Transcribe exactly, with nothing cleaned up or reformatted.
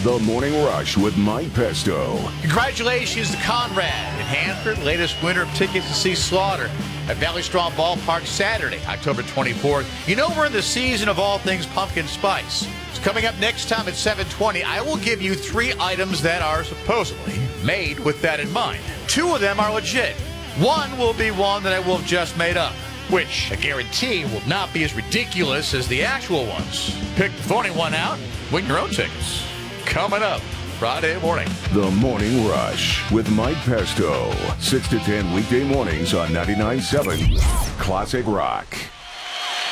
The Morning Rush with Mike Pesto. Congratulations to Conrad in Hanford. Latest winner of tickets to see Slaughter at Valley Strong Ballpark Saturday, October twenty-fourth. You know we're in the season of all things pumpkin spice. So coming up next time at seven twenty, I will give you three items that are supposedly made with that in mind. Two of them are legit. One will be one that I will have just made up, which I guarantee will not be as ridiculous as the actual ones. Pick the phony one out, win your own tickets. Coming up Friday morning. The Morning Rush with Mike Pesto. six to ten weekday mornings on ninety-nine point seven Classic Rock.